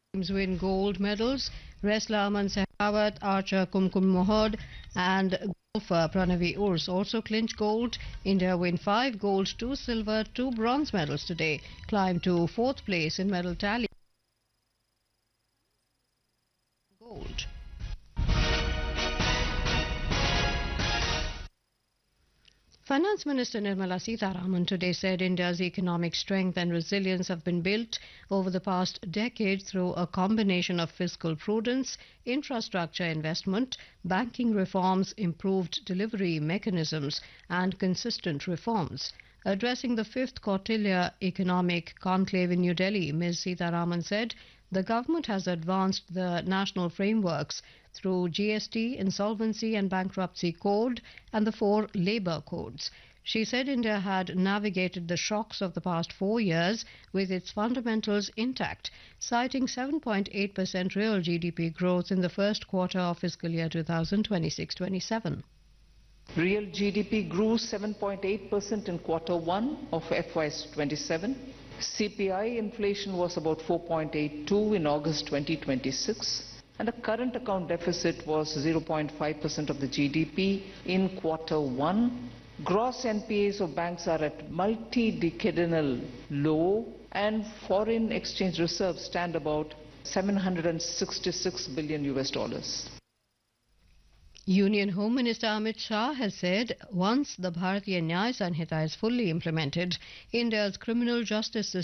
teams win gold medals. Wrestler Aman Sehrawat, archer Kumkum Mohod, and golfer Pranavi Urs also clinched gold. India win 5 gold, 2 silver, 2 bronze medals today, climb to 4th place in medal tally. Gold. Finance Minister Nirmala Sitharaman today said India's economic strength and resilience have been built over the past decade through a combination of fiscal prudence, infrastructure investment, banking reforms, improved delivery mechanisms, and consistent reforms. Addressing the 5th Kautilya Economic Conclave in New Delhi, Ms. Sitharaman said the government has advanced the national frameworks through GST, Insolvency and Bankruptcy Code, and the 4 labour codes. She said India had navigated the shocks of the past 4 years with its fundamentals intact, citing 7.8% real GDP growth in the first quarter of fiscal year 2026-27. Real GDP grew 7.8% in quarter 1 of FY27. CPI inflation was about 4.82 in August 2026. And the current account deficit was 0.5% of the GDP in quarter 1. Gross NPAs of banks are at multi-decadal low, and foreign exchange reserves stand about $766 billion. Union Home Minister Amit Shah has said once the Bharatiya Nyaya Sanhita is fully implemented, India's criminal justice system